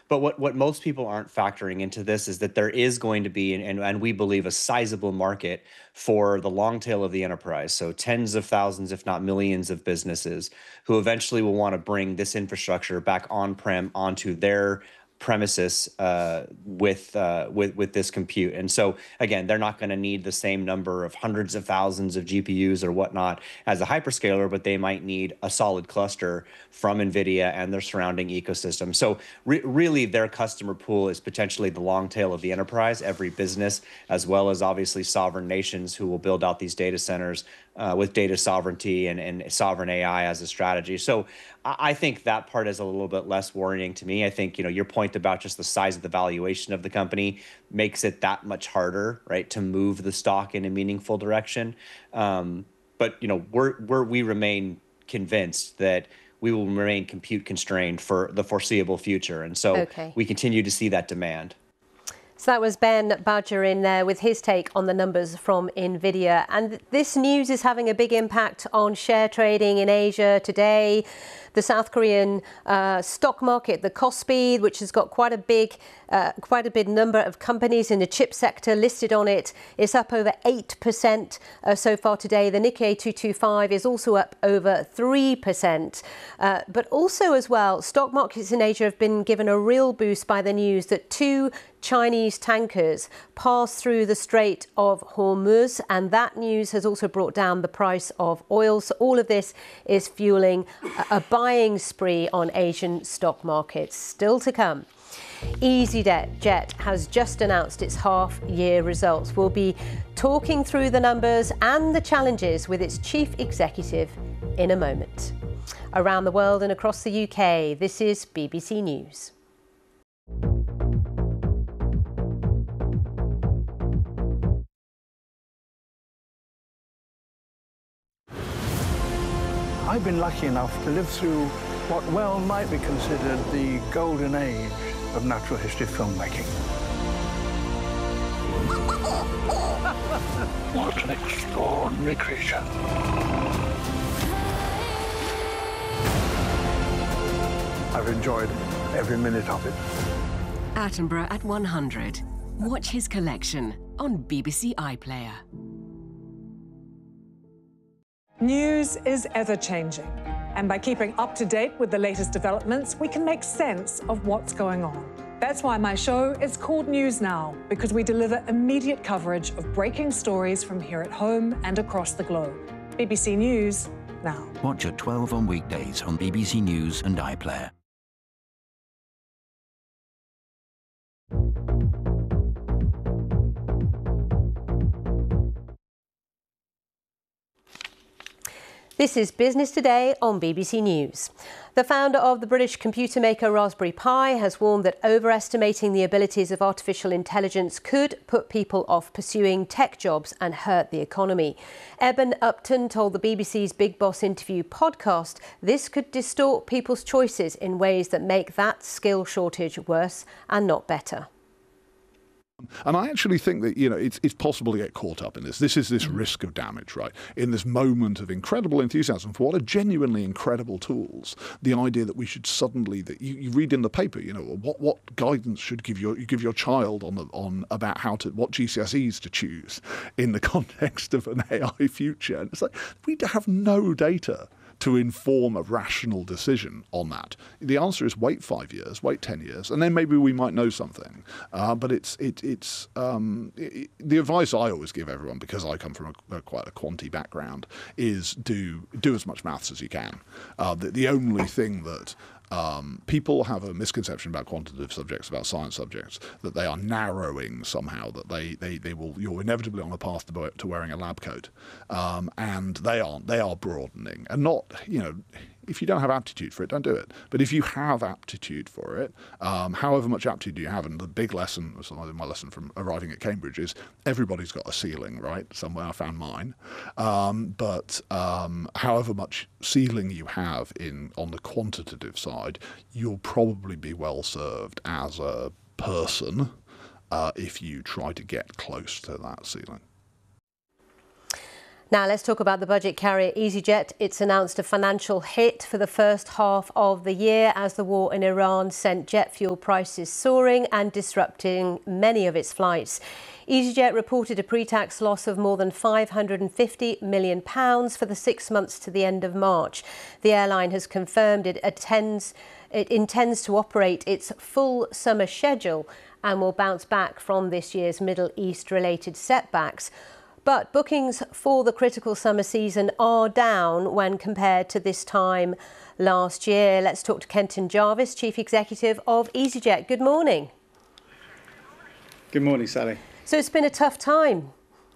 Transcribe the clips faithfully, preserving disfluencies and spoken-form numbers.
But what, what most people aren't factoring into this is that there is going to be, and, and we believe, a sizable market for the long tail of the enterprise. So tens of thousands, if not millions of businesses who eventually will want to bring this infrastructure back on-prem onto their premises uh, with uh, with with this compute. And so again, they're not going to need the same number of hundreds of thousands of G P Us or whatnot as a hyperscaler, but they might need a solid cluster from NVIDIA and their surrounding ecosystem. So re really, their customer pool is potentially the long tail of the enterprise, every business, as well as obviously sovereign nations who will build out these data centers uh, with data sovereignty and, and sovereign A I as a strategy. So I think that part is a little bit less worrying to me. I think, you know, your point about just the size of the valuation of the company makes it that much harder, right, to move the stock in a meaningful direction. Um, but, you know, we're, we're, we remain convinced that we will remain compute constrained for the foreseeable future. And so okay. we continue to see that demand. So that was Ben Badger in there with his take on the numbers from NVIDIA. And this news is having a big impact on share trading in Asia today. The South Korean uh, stock market, the Kospi, which has got quite a big, uh, quite a big number of companies in the chip sector listed on it, is up over eight percent uh, so far today. The Nikkei two twenty-five is also up over three percent. Uh, but also as well, stock markets in Asia have been given a real boost by the news that two Chinese tankers passed through the Strait of Hormuz, and that news has also brought down the price of oil. So all of this is fueling a buying spree on Asian stock markets. Still to come. EasyJet has just announced its half-year results. We'll be talking through the numbers and the challenges with its chief executive in a moment. Around the world and across the U K, this is B B C News. I've been lucky enough to live through what well might be considered the golden age of natural history filmmaking. What an extraordinary creature. I've enjoyed every minute of it. Attenborough at one hundred. Watch his collection on B B C iPlayer. News is ever-changing, and by keeping up to date with the latest developments, we can make sense of what's going on. That's why my show is called News Now, because we deliver immediate coverage of breaking stories from here at home and across the globe. B B C News Now. Watch at twelve on weekdays on B B C News and iPlayer. This is Business Today on B B C News. The founder of the British computer maker Raspberry Pi has warned that overestimating the abilities of artificial intelligence could put people off pursuing tech jobs and hurt the economy. Eben Upton told the B B C's Big Boss Interview podcast this could distort people's choices in ways that make that skill shortage worse and not better. And I actually think that, you know, it's, it's possible to get caught up in this. This is this risk of damage, right? In this moment of incredible enthusiasm for what are genuinely incredible tools, the idea that we should suddenly, that you, you read in the paper, you know, what, what guidance should give your, you give your child on, the, on about how to, what G C S Es to choose in the context of an A I future. And it's like, we have no data to inform a rational decision on that. The answer is wait five years, wait ten years, and then maybe we might know something. Uh, but it's it, it's um, it, the advice I always give everyone, because I come from a, a quite a quantity background, is do do as much maths as you can. Uh, the, the only thing that Um, people have a misconception about quantitative subjects, about science subjects, that they are narrowing somehow, that they, they, they will, you're inevitably on a path to, to wearing a lab coat. Um, and they aren't, they are broadening. And not, you know, if you don't have aptitude for it, don't do it. But if you have aptitude for it, um, however much aptitude you have, and the big lesson, my lesson from arriving at Cambridge is everybody's got a ceiling, right? Somewhere I found mine. Um, but um, however much ceiling you have in on the quantitative side, you'll probably be well served as a person uh, if you try to get close to that ceiling. Now let's talk about the budget carrier EasyJet. It's announced a financial hit for the first half of the year as the war in Iran sent jet fuel prices soaring and disrupting many of its flights. EasyJet reported a pre-tax loss of more than five hundred fifty million pounds for the six months to the end of March. The airline has confirmed it attends, it intends to operate its full summer schedule and will bounce back from this year's Middle East-related setbacks. But bookings for the critical summer season are down when compared to this time last year. Let's talk to Kenton Jarvis, Chief Executive of EasyJet. Good morning. Good morning, Sally. So it's been a tough time.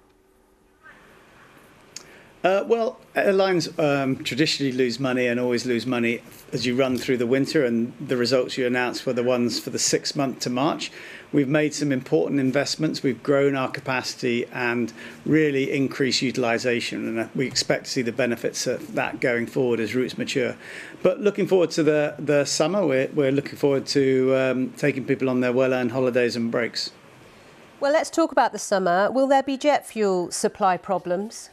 Uh, well, airlines um, traditionally lose money and always lose money as you run through the winter, and the results you announced were the ones for the six month to March. We've made some important investments. We've grown our capacity and really increased utilisation, and we expect to see the benefits of that going forward as routes mature. But looking forward to the, the summer, we're, we're looking forward to um, taking people on their well-earned holidays and breaks. Well, let's talk about the summer. Will there be jet fuel supply problems?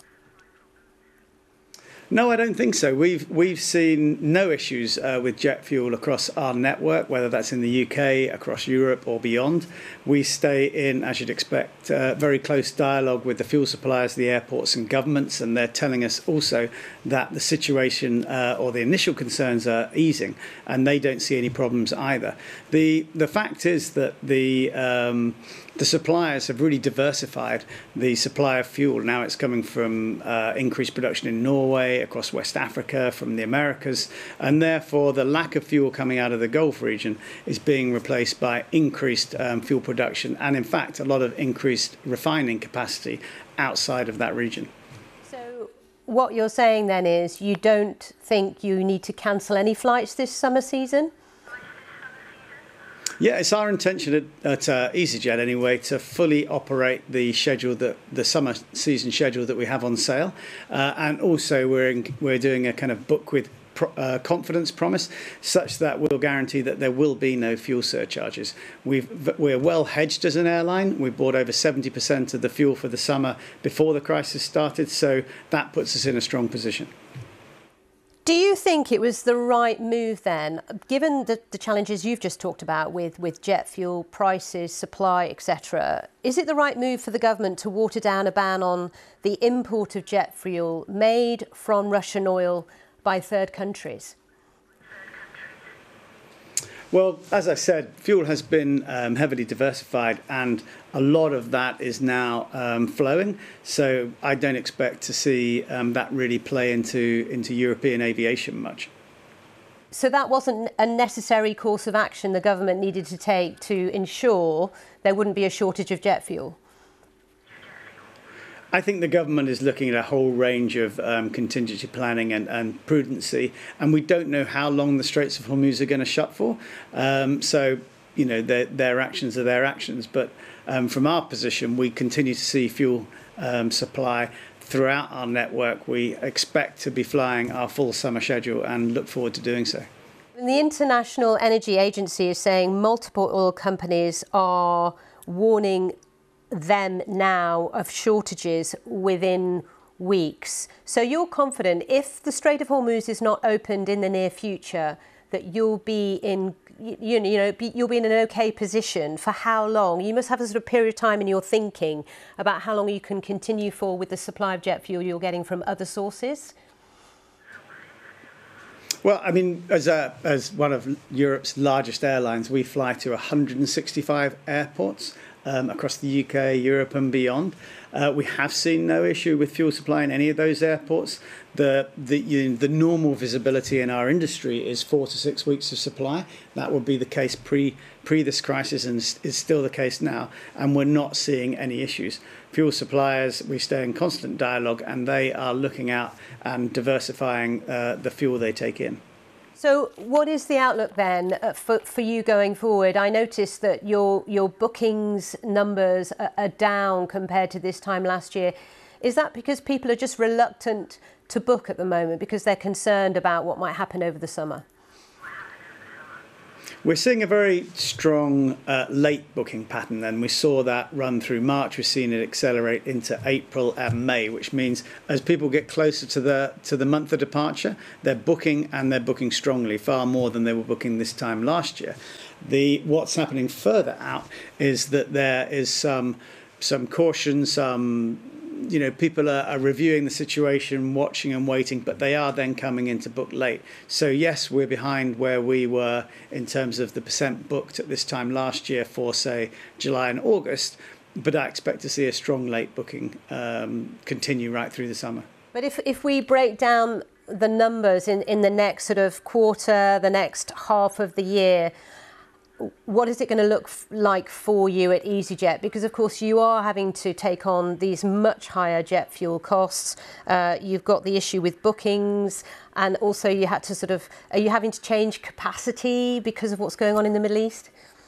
No, I don't think so. We've we've seen no issues uh, with jet fuel across our network, whether that's in the U K, across Europe or beyond. We stay in, as you'd expect, uh, very close dialogue with the fuel suppliers, the airports and governments, and they're telling us also that the situation uh, or the initial concerns are easing, and they don't see any problems either. The the fact is that the um, the suppliers have really diversified the supply of fuel. Now it's coming from uh, increased production in Norway, across West Africa, from the Americas, and therefore the lack of fuel coming out of the Gulf region is being replaced by increased um, fuel production and, in fact, a lot of increased refining capacity outside of that region. So what you're saying then is you don't think you need to cancel any flights this summer season? Yeah, it's our intention at, at uh, EasyJet anyway to fully operate the schedule that the summer season schedule that we have on sale, uh, and also we're in, we're doing a kind of book with pro, uh, confidence promise, such that we'll guarantee that there will be no fuel surcharges. We've we're well hedged as an airline. We bought over seventy percent of the fuel for the summer before the crisis started, so that puts us in a strong position. Do you think it was the right move then, given the, the challenges you've just talked about with, with jet fuel prices, supply, et cetera? Is it the right move for the government to water down a ban on the import of jet fuel made from Russian oil by third countries? Well, as I said, fuel has been um, heavily diversified, and a lot of that is now um, flowing. So I don't expect to see um, that really play into, into European aviation much. So that wasn't a necessary course of action the government needed to take to ensure there wouldn't be a shortage of jet fuel? I think the government is looking at a whole range of um, contingency planning and, and prudency, and we don't know how long the Straits of Hormuz are going to shut for. Um, so, you know, their, their actions are their actions. But um, from our position, we continue to see fuel um, supply throughout our network. We expect to be flying our full summer schedule and look forward to doing so. The International Energy Agency is saying multiple oil companies are warning them now of shortages within weeks. So you're confident if the Strait of Hormuz is not opened in the near future that you'll be in, you know, you know, you'll be in an okay position for how long? You must have a sort of period of time in your thinking about how long you can continue for with the supply of jet fuel you're getting from other sources. Well, I mean, as a, as one of Europe's largest airlines, we fly to one hundred sixty-five airports um, across the U K, Europe and beyond. Uh, we have seen no issue with fuel supply in any of those airports. The the, you know, the normal visibility in our industry is four to six weeks of supply. That would be the case pre pre this crisis, and is still the case now. And we're not seeing any issues. Fuel suppliers, we stay in constant dialogue, and they are looking out and diversifying uh, the fuel they take in. So what is the outlook then for, for you going forward? I noticed that your your bookings numbers are, are down compared to this time last year. Is that because people are just reluctant to book at the moment because they're concerned about what might happen over the summer? We're seeing a very strong uh, late booking pattern, and we saw that run through March. We're seeing it accelerate into April and May, which means as people get closer to the to the month of departure, they're booking and they're booking strongly, far more than they were booking this time last year. The what's happening further out is that there is some some caution, some you know, people are, are reviewing the situation, watching and waiting, but they are then coming in to book late. So yes, we're behind where we were in terms of the percent booked at this time last year for, say, July and August, but I expect to see a strong late booking um, continue right through the summer. But if, if we break down the numbers in, in the next sort of quarter, the next half of the year, what is it going to look f- like for you at EasyJet? Because, of course, you are having to take on these much higher jet fuel costs. Uh, you've got the issue with bookings, and also you had to sort of, are you having to change capacity because of what's going on in the Middle East?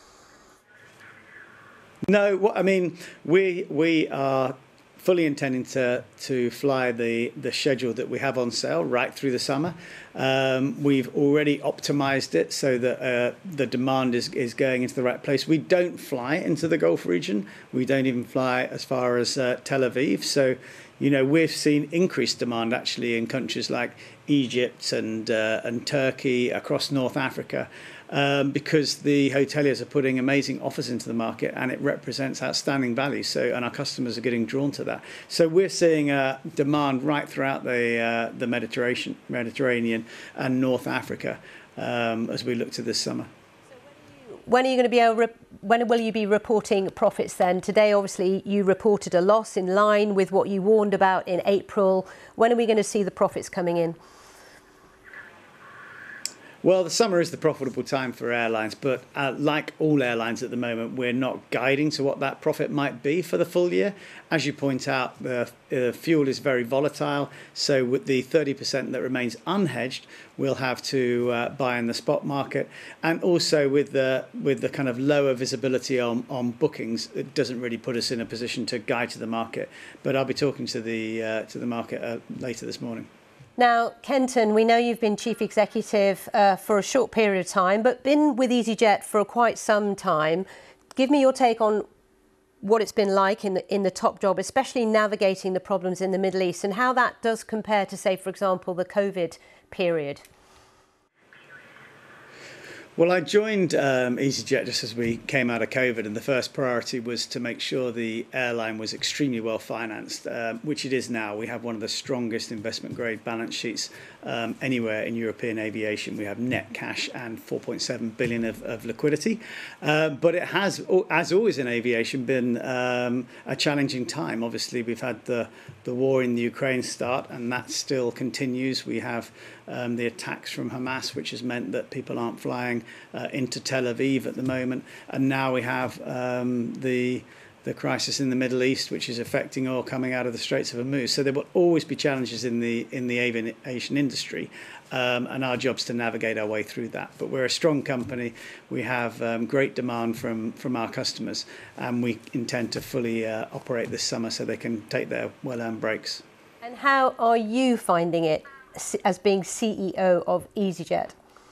No, well, I mean, we we are fully intending to to fly the the schedule that we have on sale right through the summer. Um, we've already optimized it so that uh, the demand is, is going into the right place. We don't fly into the Gulf region. We don't even fly as far as uh, Tel Aviv. So, you know, we've seen increased demand actually in countries like Egypt and uh, and Turkey, across North Africa, um, because the hoteliers are putting amazing offers into the market, and it represents outstanding value. So, and our customers are getting drawn to that. So we're seeing uh, demand right throughout the uh, the Mediterranean, Mediterranean and North Africa um, as we look to this summer. When are you going to be able? Re- when will you be reporting profits then? Today, obviously, you reported a loss in line with what you warned about in April. When are we going to see the profits coming in? Well, the summer is the profitable time for airlines, but uh, like all airlines at the moment, we're not guiding to what that profit might be for the full year. As you point out, the uh, fuel is very volatile, so with the thirty percent that remains unhedged, we'll have to uh, buy in the spot market, and also with the with the kind of lower visibility on, on bookings, it doesn't really put us in a position to guide to the market. But I'll be talking to the uh, to the market uh, later this morning. Now, Kenton, we know you've been chief executive uh, for a short period of time, but been with EasyJet for quite some time. Give me your take on what it's been like in the, in the top job, especially navigating the problems in the Middle East, and how that does compare to, say, for example, the COVID period. Well, I joined um, EasyJet just as we came out of COVID, and the first priority was to make sure the airline was extremely well financed, um, which it is now. We have one of the strongest investment grade balance sheets um, anywhere in European aviation. We have net cash and four point seven billion of, of liquidity. Uh, but it has, as always in aviation, been um, a challenging time. Obviously, we've had the, the war in the Ukraine start, and that still continues. We have um, the attacks from Hamas, which has meant that people aren't flying Uh, into Tel Aviv at the moment, and now we have um, the the crisis in the Middle East, which is affecting oil coming out of the Straits of Hormuz. So there will always be challenges in the in the aviation industry, um, and our job's to navigate our way through that. But we're a strong company. We have um, great demand from from our customers, and we intend to fully uh, operate this summer so they can take their well-earned breaks. And how are you finding it as being C E O of EasyJet?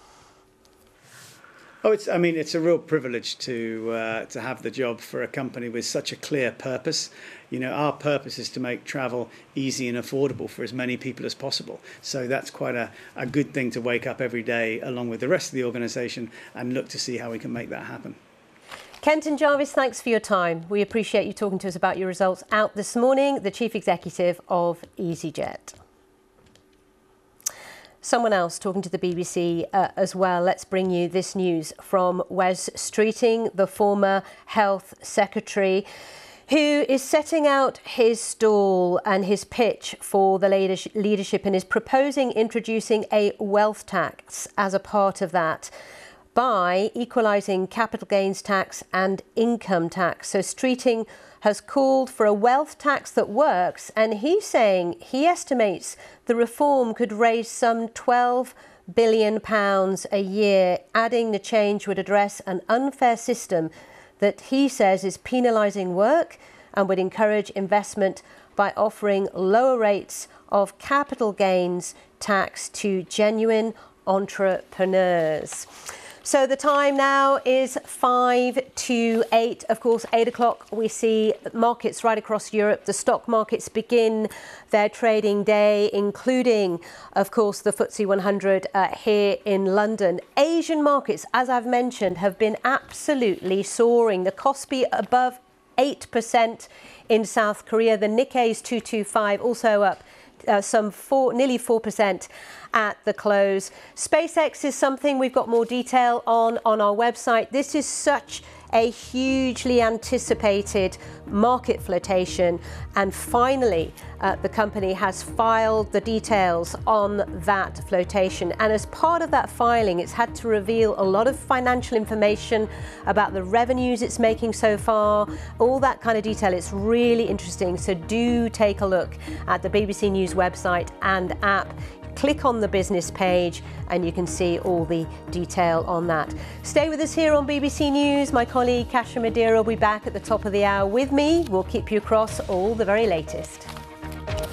Oh, it's. I mean, it's a real privilege to uh, to have the job for a company with such a clear purpose. You know, our purpose is to make travel easy and affordable for as many people as possible. So that's quite a, a good thing to wake up every day along with the rest of the organisation and look to see how we can make that happen. Kenton Jarvis, thanks for your time. We appreciate you talking to us about your results out this morning, the Chief Executive of EasyJet. Someone else talking to the B B C uh, as well. Let's bring you this news from Wes Streeting, the former Health Secretary, who is setting out his stall and his pitch for the leadership and is proposing introducing a wealth tax as a part of that by equalising capital gains tax and income tax. So Streeting has called for a wealth tax that works, and he's saying he estimates the reform could raise some twelve billion pounds a year, adding the change would address an unfair system that he says is penalising work and would encourage investment by offering lower rates of capital gains tax to genuine entrepreneurs. So the time now is five to eight. Of course, eight o'clock, we see markets right across Europe. The stock markets begin their trading day, including, of course, the F T S E one hundred uh, here in London. Asian markets, as I've mentioned, have been absolutely soaring. The Kospi above eight percent in South Korea. The Nikkei's two twenty-five also up uh, some four, nearly four percent. At the close. SpaceX is something we've got more detail on on our website. This is such a hugely anticipated market flotation, and finally uh, the company has filed the details on that flotation, and as part of that filing it's had to reveal a lot of financial information about the revenues it's making so far, all that kind of detail. It's really interesting, so do take a look at the B B C News website and app. Click on the business page and you can see all the detail on that. Stay with us here on B B C News. My colleague Kasia Madeira will be back at the top of the hour with me. We'll keep you across all the very latest.